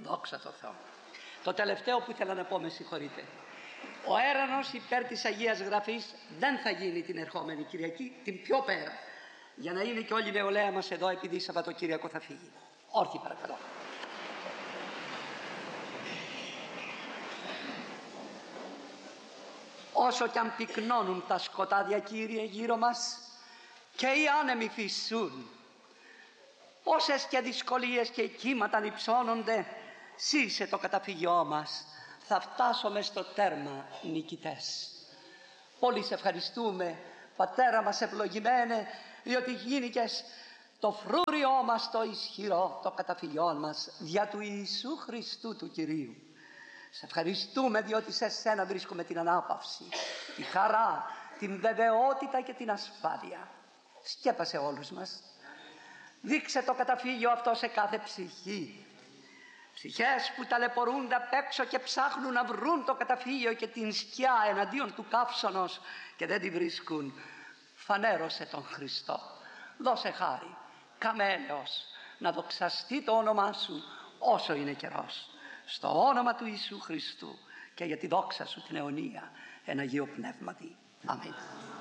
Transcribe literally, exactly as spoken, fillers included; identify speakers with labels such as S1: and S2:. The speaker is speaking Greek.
S1: Δόξα τω Θεώ. Το τελευταίο που ήθελα να πω, με συγχωρείτε. Ο έρανος υπέρ της Αγίας Γραφής δεν θα γίνει την ερχόμενη Κυριακή, την πιο πέρα. Για να είναι και όλη η νεολαία μας εδώ, επειδή Σαββατοκύριακο θα φύγει. Όρθιοι παρακαλώ. Όσο κι αν πυκνώνουν τα σκοτάδια, Κύριε, γύρω μας και οι άνεμοι φυσούν, όσες και δυσκολίες και κύματα ανυψώνονται, σύσε το καταφύγιό μας, θα φτάσουμε στο τέρμα νικητές. Πολύ σε ευχαριστούμε, Πατέρα μας ευλογημένε, διότι γίνηκες το φρούριό μας το ισχυρό, το καταφύγιό μας, δια του Ιησού Χριστού του Κυρίου. Σε ευχαριστούμε διότι σε σένα βρίσκουμε την ανάπαυση, τη χαρά, την βεβαιότητα και την ασφάλεια. Σκέπασε όλους μας. Δείξε το καταφύγιο αυτό σε κάθε ψυχή. Ψυχές που ταλαιπωρούνται απ' έξω και ψάχνουν να βρουν το καταφύγιο και την σκιά εναντίον του καύσωνος και δεν τη βρίσκουν. Φανέρωσε τον Χριστό. Δώσε χάρη, καμέλεος, να δοξαστεί το όνομά σου όσο είναι καιρός. Στο όνομα του Ιησού Χριστού και για τη δόξα σου την αιωνία, εν Αγίο Πνεύματι. Αμήν.